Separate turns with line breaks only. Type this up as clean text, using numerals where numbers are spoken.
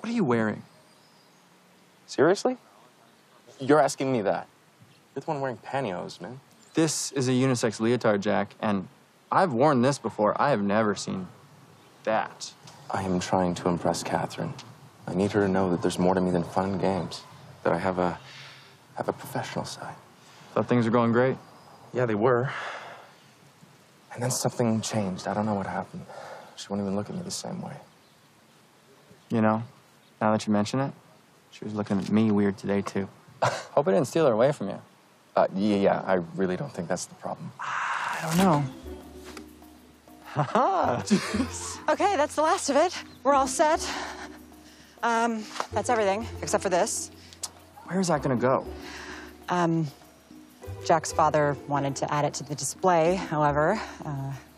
What are you wearing?
Seriously? You're asking me that? You're the one wearing pantyhose, man.
This is a unisex leotard, Jack, and I've worn this before. I have never seen that.
I am trying to impress Catherine. I need her to know that there's more to me than fun and games. That I have a professional side.
Thought things were going great.
Yeah, they were. And then something changed. I don't know what happened. She won't even look at me the same way.
You know, now that you mention it, she was looking at me weird today, too. Hope I didn't steal her away from you.
Yeah, I really don't think that's the problem.
I don't know. Haha.
Okay, that's the last of it. We're all set. That's everything, except for this.
Where's that gonna go?
Jack's father wanted to add it to the display, however.